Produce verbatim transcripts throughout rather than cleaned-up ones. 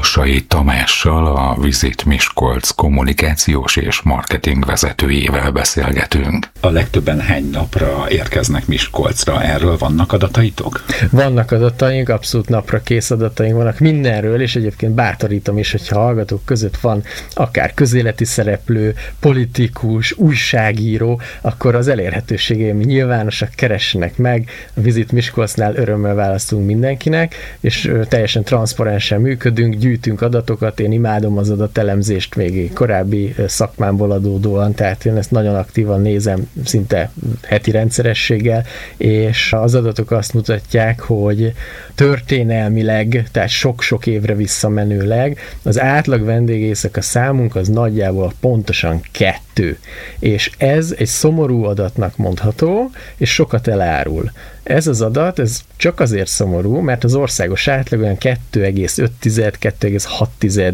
Lassai Tamással, a Visit Miskolc kommunikációs és marketing vezetőjével beszélgetünk. A legtöbben hány napra érkeznek Miskolcra? Erről vannak adataitok? Vannak adataink, abszolút napra kész adataink vannak mindenről, és egyébként bátorítom is, hogyha hallgatók között van akár közéleti szereplő, politikus, újságíró, akkor az elérhetőségeim nyilvánosak, keressenek meg. A Visit Miskolcnál örömmel választunk mindenkinek, és teljesen transzparensen működünk, gyűjtünk adatokat, én imádom az adatelemzést még korábbi szakmámból adódóan, tehát én ezt nagyon aktívan nézem, szinte heti rendszerességgel, és az adatok azt mutatják, hogy történelmileg, tehát sok-sok évre visszamenőleg az átlag vendégészaka számunk az nagyjából pontosan kettő, és ez egy szomorú adatnak mondható, és sokat elárul. Ez az adat, ez csak azért szomorú, mert az országos átlag olyan kettő egész öt - kettő egész hat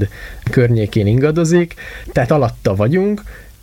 környékén ingadozik, tehát alatta vagyunk,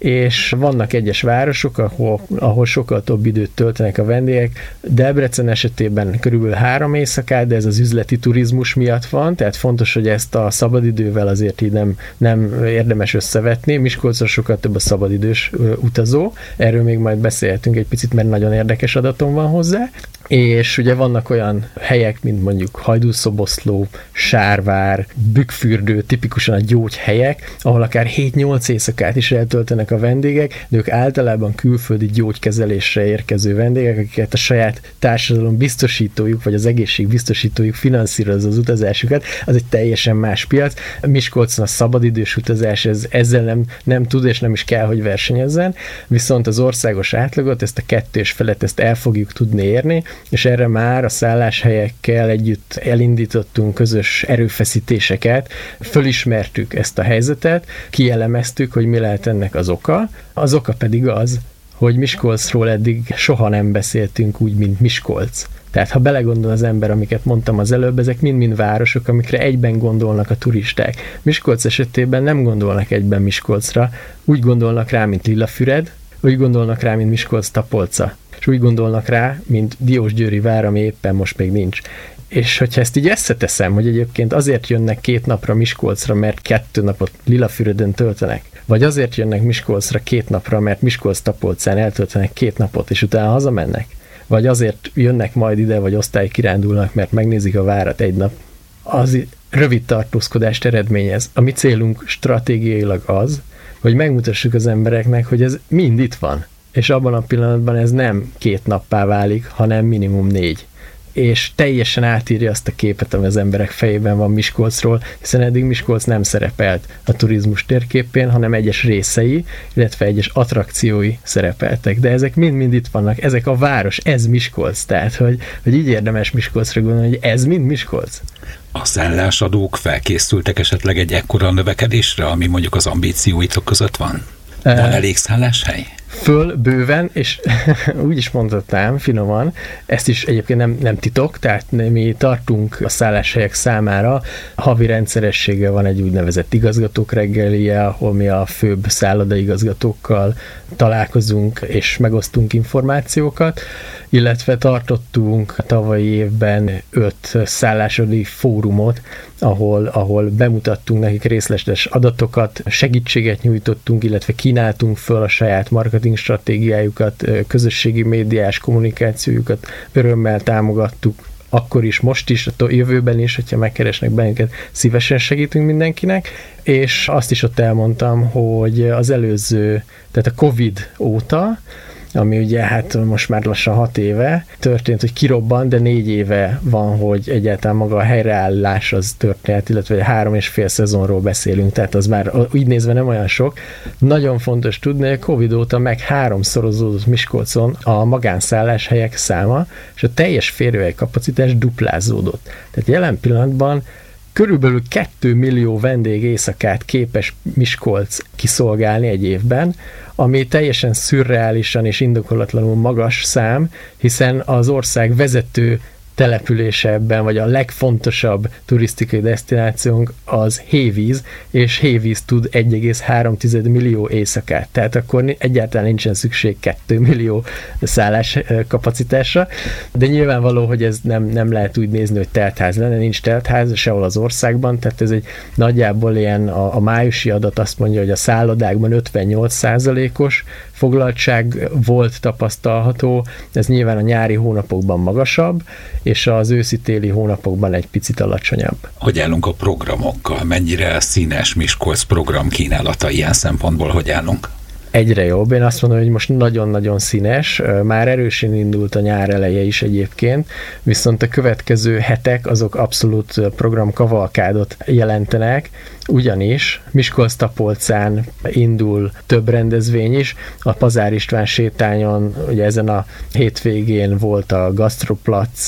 és vannak egyes városok, ahol, ahol sokkal több időt töltenek a vendégek. Debrecen esetében körülbelül három éjszakát, de ez az üzleti turizmus miatt van, tehát fontos, hogy ezt a szabadidővel azért így nem, nem érdemes összevetni. Miskolcra sokkal több a szabadidős utazó, erről még majd beszélhetünk egy picit, mert nagyon érdekes adatom van hozzá. És ugye vannak olyan helyek, mint mondjuk Hajdúszoboszló, Sárvár, Bükkfürdő, tipikusan a gyógyhelyek, ahol akár hét-nyolc éjszakát is eltöltenek a vendégek, de ők általában külföldi gyógykezelésre érkező vendégek, akiket a saját társadalom biztosítójuk, vagy az egészség biztosítójuk finanszírozza az utazásukat, az egy teljesen más piac. Miskolcon a szabadidős utazás ez, ezzel nem, nem tud és nem is kell, hogy versenyezzen, viszont az országos átlagot, ezt a kettős felet, ezt el fogjuk tudni érni, és erre már a szálláshelyekkel együtt elindítottunk közös erőfeszítéseket, fölismertük ezt a helyzetet, kielemeztük, hogy mi lehet ennek az oka. Az oka pedig az, hogy Miskolcról eddig soha nem beszéltünk úgy, mint Miskolc. Tehát ha belegondol az ember, amiket mondtam az előbb, ezek mind-mind városok, amikre egyben gondolnak a turisták. Miskolc esetében nem gondolnak egyben Miskolcra, úgy gondolnak rá, mint Lillafüred, úgy gondolnak rá, mint Miskolc-Tapolca, és úgy gondolnak rá, mint Diósgyőri vár, ami éppen most még nincs. És hogyha ezt így összeteszem, hogy egyébként azért jönnek két napra Miskolcra, mert kettő napot Lillafüreden töltenek, vagy azért jönnek Miskolcra két napra, mert Miskolc-Tapolcán eltöltenek két napot, és utána hazamennek, vagy azért jönnek majd ide, vagy osztálykirándulnak, mert megnézik a várat egy nap, az rövid tartózkodást eredményez. A mi célunk stratégiailag az, hogy megmutassuk az embereknek, hogy ez mind itt van. És abban a pillanatban ez nem két nappá válik, hanem minimum négy. És teljesen átírja azt a képet, ami az emberek fejében van Miskolcról, hiszen eddig Miskolc nem szerepelt a turizmus térképén, hanem egyes részei, illetve egyes attrakciói szerepeltek. De ezek mind-mind itt vannak, ezek a város, ez Miskolc. Tehát, hogy, hogy így érdemes Miskolcra gondolni, hogy ez mind Miskolc. A szállásadók felkészültek esetleg egy ekkora növekedésre, ami mondjuk az ambícióitok között van? Van elég szálláshely? Föl bőven, és úgy is mondhatnám finoman, ezt is egyébként nem, nem titok, tehát mi tartunk a szálláshelyek számára, havi rendszerességgel van egy úgynevezett igazgatók reggelije, ahol mi a főbb szállodaigazgatókkal találkozunk és megosztunk információkat, illetve tartottunk a tavalyi évben öt szállásodi fórumot, ahol, ahol bemutattunk nekik részletes adatokat, segítséget nyújtottunk, illetve kínáltunk föl a saját marketing stratégiájukat, közösségi médiás kommunikációjukat, örömmel támogattuk, akkor is, most is, a jövőben is, hogyha megkeresnek bennünket, szívesen segítünk mindenkinek, és azt is ott elmondtam, hogy az előző, tehát a Covid óta, ami ugye hát most már lassan hat éve történt, hogy kirobban, de négy éve van, hogy egyáltalán maga a helyreállás az történt, illetve három és fél szezonról beszélünk, tehát az már így nézve nem olyan sok. Nagyon fontos tudni, hogy Covid óta meg háromszorozódott Miskolcon a magánszálláshelyek száma, és a teljes férőhely kapacitás duplázódott. Tehát jelen pillanatban körülbelül két millió vendég éjszakát képes Miskolc kiszolgálni egy évben, ami teljesen szürreálisan és indokolatlanul magas szám, hiszen az ország vezető települése ebben, vagy a legfontosabb turisztikai desztinációnk az Hévíz, és Hévíz tud egy egész három millió éjszakát. Tehát akkor egyáltalán nincsen szükség két millió szállás kapacitásra, de nyilvánvaló, hogy ez nem, nem lehet úgy nézni, hogy teltház lenne, nincs teltház sehol az országban, tehát ez egy nagyjából ilyen a, a májusi adat azt mondja, hogy a szállodákban ötvennyolc százalékos foglaltság volt tapasztalható, ez nyilván a nyári hónapokban magasabb, és az őszi-téli hónapokban egy picit alacsonyabb. Hogy állunk a programokkal? Mennyire színes Miskolc program kínálata ilyen szempontból, hogy állunk? Egyre jobb. Én azt mondom, hogy most nagyon-nagyon színes. Már erősen indult a nyár eleje is egyébként, viszont a következő hetek azok abszolút programkavalkádot jelentenek, ugyanis Miskolc-Tapolcán indul több rendezvény is. A Pazár István sétányon, ugye ezen a hétvégén volt a Gastroplatz,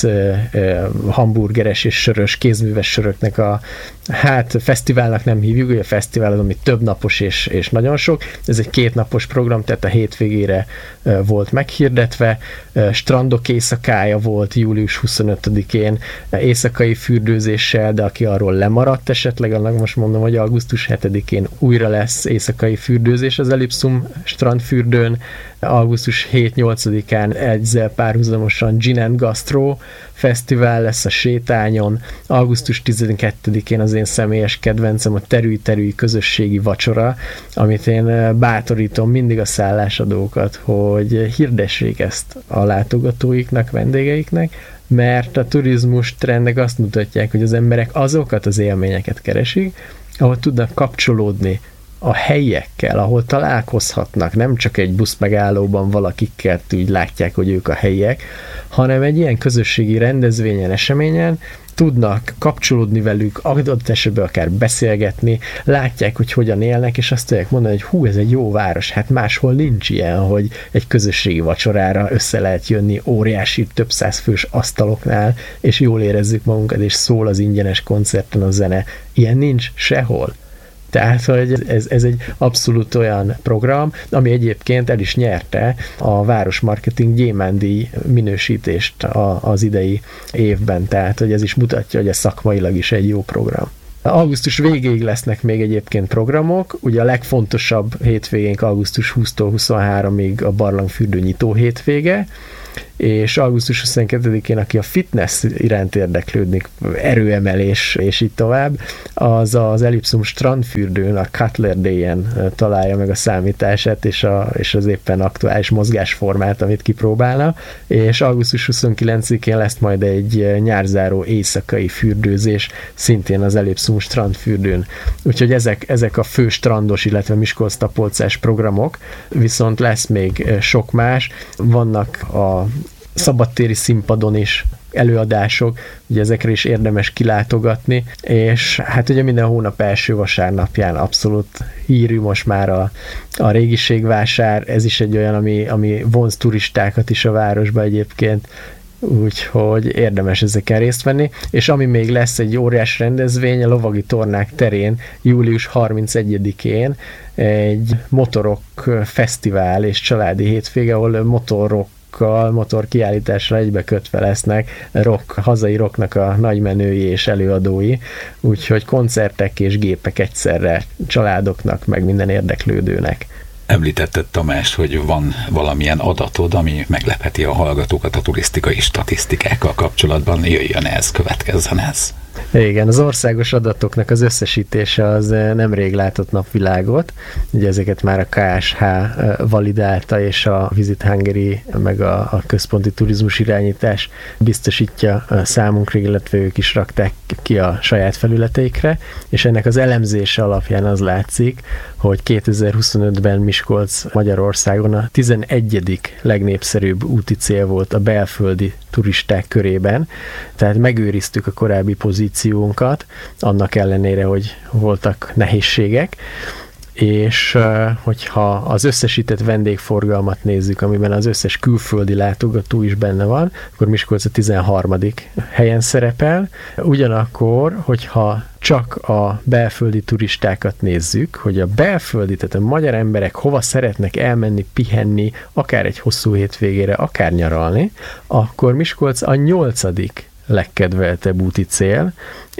hamburgeres és sörös, kézműves söröknek a, hát fesztiválnak nem hívjuk, ugye a fesztivál az, ami több napos és, és nagyon sok. Ez egy kétnapos program, tehát a hétvégére volt meghirdetve. Strandok éjszakája volt július huszonötödikén, éjszakai fürdőzéssel, de aki arról lemaradt esetleg, annak most mondom, hogy augusztus hetedikén újra lesz éjszakai fürdőzés az Ellipszum strandfürdőn, augusztus hét-nyolcadikán ezzel párhuzamosan Gin and Gastro fesztivál lesz a sétányon, augusztus tizenkettedikén az én személyes kedvencem a Terüly-Terüly közösségi vacsora, amit én bátorítom mindig a szállásadókat, hogy hirdessék ezt a látogatóiknak, vendégeiknek, mert a turizmus trendek azt mutatják, hogy az emberek azokat az élményeket keresik, ahol tudnak kapcsolódni a helyiekkel, ahol találkozhatnak, nem csak egy buszmegállóban valakikkel úgy látják, hogy ők a helyiek, hanem egy ilyen közösségi rendezvényen, eseményen tudnak kapcsolódni velük, adott esetben akár beszélgetni, látják, hogy hogyan élnek, és azt tudják mondani, hogy hú, ez egy jó város, hát máshol nincs ilyen, hogy egy közösségi vacsorára össze lehet jönni óriási, több száz fős asztaloknál, és jól érezzük magunkat, és szól az ingyenes koncerten a zene. Ilyen nincs sehol. Tehát, hogy ez, ez egy abszolút olyan program, ami egyébként el is nyerte a Városmarketing Gyémánt-díj minősítést a, az idei évben. Tehát, hogy ez is mutatja, hogy ez szakmailag is egy jó program. Augusztus végéig lesznek még egyébként programok, ugye a legfontosabb hétvégénk augusztus huszadikától huszonharmadikig a barlangfürdő nyitó hétvége, és augusztus huszonkettedikén, aki a fitness iránt érdeklődik, erőemelés és így tovább, az az Ellipszum strandfürdőn, a Cutler Day-en találja meg a számítását és, a, és az éppen aktuális mozgásformát, amit kipróbálna, és augusztus huszonkilencedikén lesz majd egy nyárzáró éjszakai fürdőzés, szintén az Ellipszum strandfürdőn. Úgyhogy ezek, ezek a fő strandos, illetve Miskolc-Tapolcás programok, viszont lesz még sok más, vannak a szabadtéri színpadon is előadások, ugye ezekre is érdemes kilátogatni, és hát ugye minden hónap első vasárnapján abszolút hírű most már a, a régiségvásár, ez is egy olyan, ami, ami vonz turistákat is a városba egyébként, úgyhogy érdemes ezeken részt venni, és ami még lesz egy óriás rendezvény a Lovagi Tornák terén július harmincegyedikén egy motorok fesztivál és családi hétvége, ahol motorok motor kiállításra egybekötve lesznek rock, hazai rocknak a nagymenői és előadói, úgyhogy koncertek és gépek egyszerre családoknak, meg minden érdeklődőnek. Említetted, Tamás, hogy van valamilyen adatod, ami meglepheti a hallgatókat a turisztikai statisztikákkal kapcsolatban. Jöjjön ez, következzen ez. Igen, az országos adatoknak az összesítése az nemrég látott napvilágot. Ugye ezeket már a ká es há validálta, és a Visit Hungary, meg a, a központi turizmus irányítás biztosítja számunkra, illetve ők is rakták ki a saját felületeikre, és ennek az elemzése alapján az látszik, hogy kétezer-huszonötben Miskolc Magyarországon a tizenegyedik legnépszerűbb úti cél volt a belföldi turisták körében, tehát megőriztük a korábbi pozíciónkat, annak ellenére, hogy voltak nehézségek, és hogyha az összesített vendégforgalmat nézzük, amiben az összes külföldi látogató is benne van, akkor Miskolc a tizenharmadik helyen szerepel. Ugyanakkor, hogyha csak a belföldi turistákat nézzük, hogy a belföldi, tehát a magyar emberek hova szeretnek elmenni, pihenni, akár egy hosszú hétvégére, akár nyaralni, akkor Miskolc a nyolcadik legkedveltebb úti cél,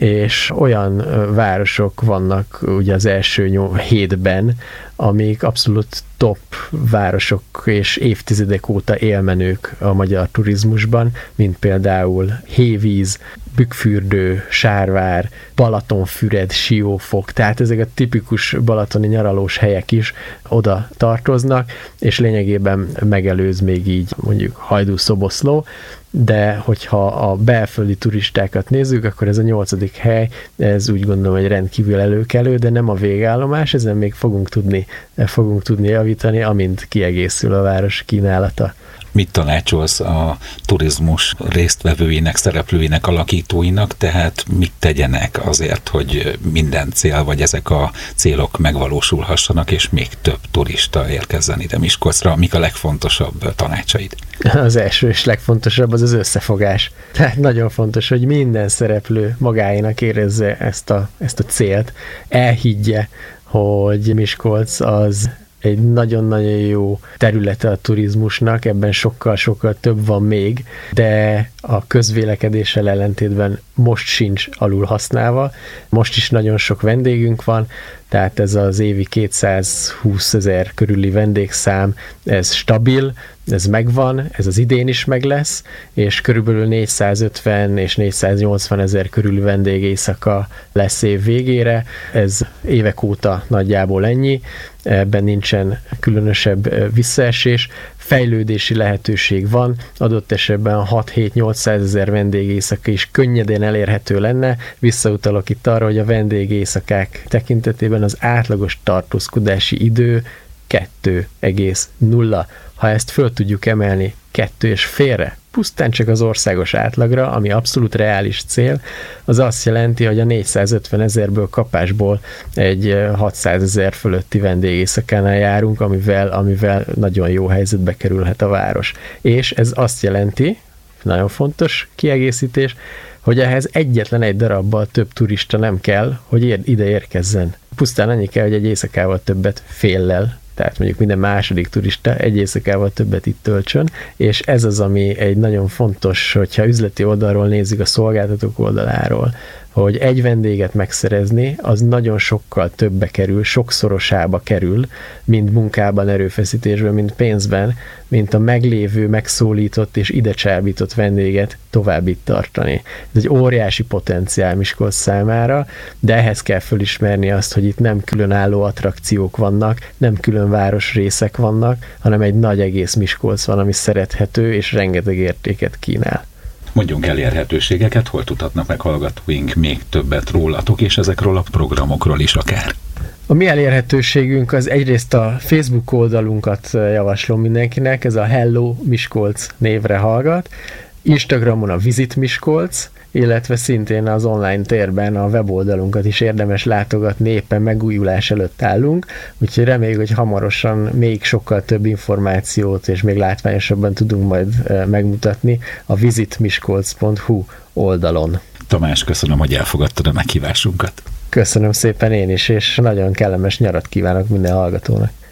és olyan városok vannak ugye az első hétben, amik abszolút top városok és évtizedek óta élmenők a magyar turizmusban, mint például Hévíz, Bükkfürdő, Sárvár, Balatonfüred, Siófok, tehát ezek a tipikus balatoni nyaralós helyek is oda tartoznak, és lényegében megelőz még így mondjuk Hajdú-Szoboszló, de hogyha a belföldi turistákat nézzük, akkor ez a nyolcadik hely, ez úgy gondolom, hogy rendkívül előkelő, de nem a végállomás, ezen még fogunk tudni, fogunk tudni javítani, amint kiegészül a város kínálata. Mit tanácsolsz a turizmus résztvevőinek, szereplőinek, alakítóinak, tehát mit tegyenek azért, hogy minden cél, vagy ezek a célok megvalósulhassanak, és még több turista érkezzen ide Miskolcra? Mik a legfontosabb tanácsaid? Az első és legfontosabb az az összefogás. Tehát nagyon fontos, hogy minden szereplő magáénak érezze ezt a, ezt a célt, elhiggye, hogy Miskolc az egy nagyon-nagyon jó területe a turizmusnak, ebben sokkal-sokkal több van még, de a közvélekedéssel ellentétben most sincs alul használva. Most is nagyon sok vendégünk van, tehát ez az évi kétszázhúszezer körüli vendégszám, ez stabil, ez megvan, ez az idén is meg lesz, és körülbelül négyszázötven és négyszáznyolcvan ezer körüli vendégészaka lesz év végére. Ez évek óta nagyjából ennyi, ebben nincsen különösebb visszaesés. Fejlődési lehetőség van, adott esetben hat-hét-nyolcszázezer vendégészaka is könnyedén elérhető lenne. Visszautalok itt arra, hogy a vendégészakák tekintetében az átlagos tartózkodási idő kettő egész nulla. Ha ezt föl tudjuk emelni kettő és félre, pusztán csak az országos átlagra, ami abszolút reális cél, az azt jelenti, hogy a négyszázötven ezerből kapásból egy hatszázezer fölötti vendégészakánál járunk, amivel, amivel nagyon jó helyzetbe kerülhet a város. És ez azt jelenti, nagyon fontos kiegészítés, hogy ehhez egyetlen egy darabbal több turista nem kell, hogy ide érkezzen. Pusztán annyi kell, hogy egy éjszakával többet féllel, tehát mondjuk minden második turista egy éjszakával többet itt töltsön, és ez az, ami egy nagyon fontos, hogyha üzleti oldalról nézzük a szolgáltatók oldaláról, hogy egy vendéget megszerezni, az nagyon sokkal többbe kerül, sokszorosába kerül, mint munkában, erőfeszítésben, mint pénzben, mint a meglévő, megszólított és ide csábított vendéget tovább itt tartani. Ez egy óriási potenciál Miskolc számára, de ehhez kell fölismerni azt, hogy itt nem különálló attrakciók vannak, nem külön városrészek vannak, hanem egy nagy egész Miskolc van, ami szerethető és rengeteg értéket kínál. Mondjunk elérhetőségeket, hol tudhatnak meg hallgatóink még többet rólatok, és ezekről a programokról is akár. A mi elérhetőségünk az egyrészt a Facebook oldalunkat javaslom mindenkinek, ez a Hello Miskolc névre hallgat, Instagramon a Visit Miskolc, illetve szintén az online térben a weboldalunkat is érdemes látogatni, éppen megújulás előtt állunk, úgyhogy reméljük, hogy hamarosan még sokkal több információt és még látványosabban tudunk majd megmutatni a visitmiskolc pont hu oldalon. Tamás, köszönöm, hogy elfogadtad a meghívásunkat. Köszönöm szépen én is, és nagyon kellemes nyarat kívánok minden hallgatónak.